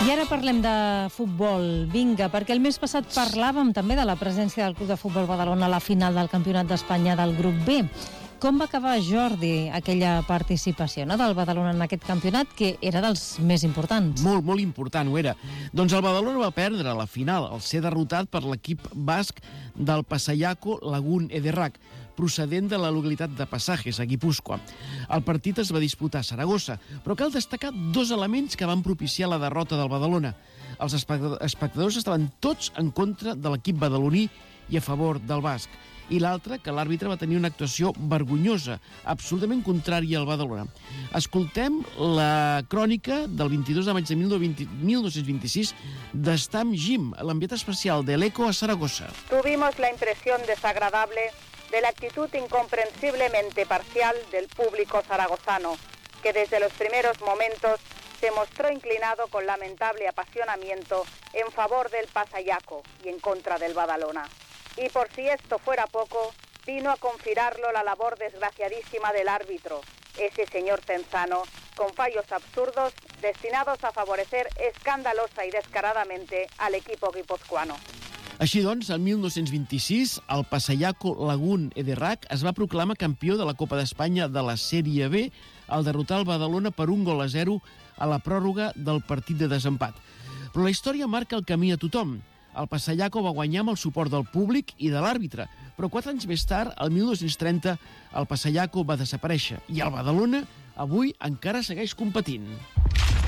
I ara parlem de futbol. Vinga, perquè el mes passat parlàvem també de la presència del Club de Futbol Badalona a la final del Campionat d'Espanya del grup B. Com va acabar, Jordi, aquella participació del Badalona en aquest campionat, que era dels més importants? Molt, molt important, ho era. Doncs el Badalona va perdre la final al ser derrotat per l'equip basc del Pasaiako Lagun Ederrak, procedent de la localitat de Pasajes, a Guipúscoa. El partit es va disputar a Saragossa, però cal destacar dos elements que van propiciar la derrota del Badalona. Els espectadors estaven tots en contra de l'equip badaloní i a favor del basc. I l'altre, que l'àrbitre va tenir una actuació vergonyosa, absolutament contrària al Badalona. Escoltem la crònica del 22 de maig de 1926 d'Estam Jim, l'enviat especial de l'ECO a Saragossa. Tuvimos la impresión desagradable de la actitud incomprensiblemente parcial del público zaragozano, que desde los primeros momentos se mostró inclinado con lamentable apasionamiento en favor del Pasaiako y en contra del Badalona. Y por si esto fuera poco, vino a confirmarlo la labor desgraciadísima del árbitro, ese señor Tenzano, con fallos absurdos destinados a favorecer escandalosa y descaradamente al equipo guipuzcoano. Així doncs, el 1926, el Pasaiako Lagun Ederrak es va proclamar campió de la Copa d'Espanya de la Sèrie B al derrotar el Badalona per 1-0 a la pròrroga del partit de desempat. Però la història marca el camí a tothom. El Pasaiako va guanyar amb el suport del públic i de l'àrbitre, però 4 anys més tard, el 1930, el Pasaiako va desaparèixer i el Badalona avui encara segueix competint.